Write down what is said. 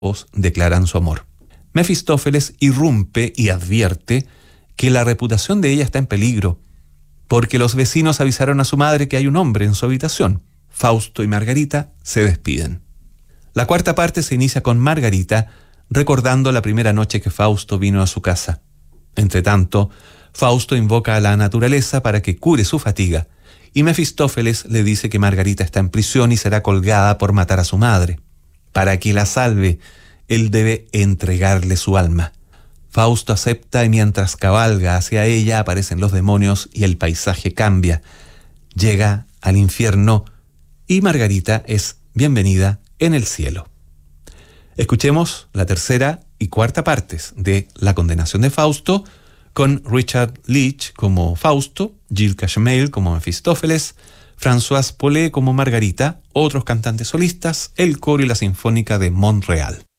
declaran su amor. Mefistófeles irrumpe y advierte que la reputación de ella está en peligro, porque los vecinos avisaron a su madre que hay un hombre en su habitación. Fausto y Margarita se despiden. La cuarta parte se inicia con Margarita recordando la primera noche que Fausto vino a su casa. Entretanto, Fausto invoca a la naturaleza para que cure su fatiga, y Mefistófeles le dice que Margarita está en prisión y será colgada por matar a su madre. Para que la salve, él debe entregarle su alma. Fausto acepta y mientras cabalga hacia ella aparecen los demonios y el paisaje cambia. Llega al infierno y Margarita es bienvenida en el cielo. Escuchemos la tercera y cuarta partes de La condenación de Fausto, con Richard Leach como Fausto, Gilles Cachemel como Mefistófeles, Françoise Paulet como Margarita, otros cantantes solistas, el coro y la Sinfónica de Montreal.